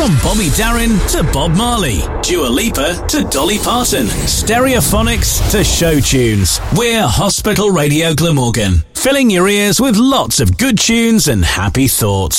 From Bobby Darin to Bob Marley, Dua Lipa to Dolly Parton, Stereophonics to show tunes. We're Hospital Radio Glamorgan, filling your ears with lots of good tunes and happy thoughts.